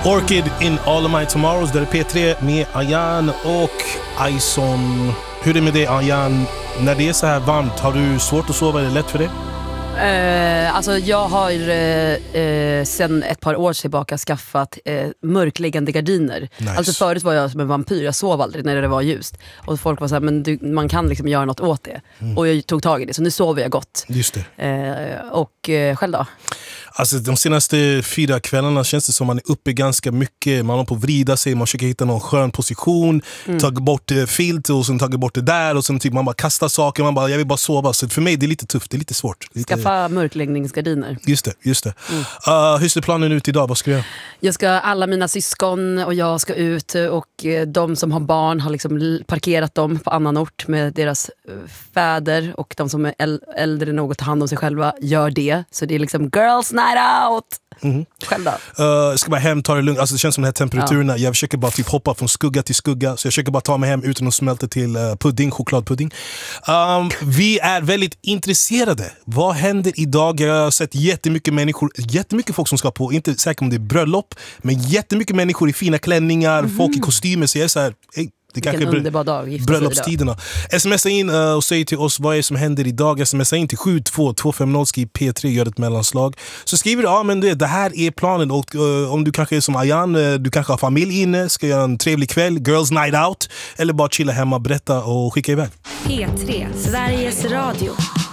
Orchid in All of My Tomorrows, där är P3 med Ayan och Ison. Hur är det med dig, Ayan? När det är så här varmt, har du svårt att sova? Är det lätt för dig? Alltså jag har sen ett par år tillbaka skaffat mörkliggande gardiner. Nice. Alltså förut var jag som en vampyr, jag sov aldrig när det var ljust. Och folk var så här, men man kan liksom göra något åt det. Och jag tog tag i det, så nu sover jag gott. Just det. Och själv då? Alltså de senaste 4 kvällarna känns det som man är uppe ganska mycket. Man har på att vrida sig, man försöker hitta någon skön position, tagit bort filt och sen tagit bort det där och sen typ man bara kastar saker, man bara, jag vill bara sova. Så för mig det är lite tufft, det är lite svårt. Skaffa mörkläggningsgardiner. Just det. Hur ser planen ut idag? Vad ska du göra? Alla mina syskon och jag ska ut, och de som har barn har liksom parkerat dem på annan ort med deras fäder, och de som är äldre nog att ta hand om sig själva gör det. Så det är liksom girls night out. Själv då? Jag ska bara hem, ta det lugnt. Alltså det känns som de här temperaturerna. Jag försöker bara typ hoppa från skugga till skugga. Så jag försöker bara ta mig hem utan att smälta till chokladpudding. Vi är väldigt intresserade. Vad händer idag? Jag har sett jättemycket folk som ska på, inte säkert om det är bröllop, men jättemycket människor i fina klänningar, folk i kostymer. Så jag är så här, det kanske är underbar dag, bröllopstiderna. Smsa in och säg till oss vad är det som händer idag. Smsa in till 72250, skriv P3, gör ett mellanslag. Så skriver du, men det här är planen. Och om du kanske är som Ayan, du kanske har familj inne, ska göra en trevlig kväll, girls night out, eller bara chilla hemma, berätta och skicka iväg. P3, Sveriges Radio.